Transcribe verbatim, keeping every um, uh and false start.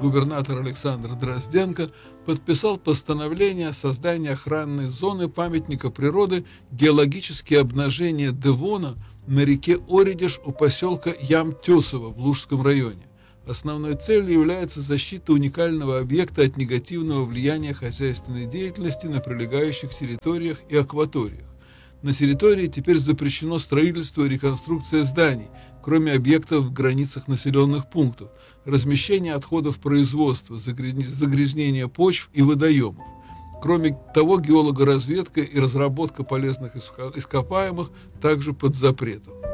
губернатор Александр Дрозденко подписал постановление о создании охранной зоны памятника природы «Геологические обнажения Девона» на реке Оредиш у поселка Ямтесово в Лужском районе. Основной целью является защита уникального объекта от негативного влияния хозяйственной деятельности на прилегающих территориях и акваториях. На территории теперь запрещено строительство и реконструкция зданий, кроме объектов в границах населенных пунктов, размещение отходов производства, загрязнение почв и водоемов. Кроме того, геологоразведка и разработка полезных ископаемых также под запретом.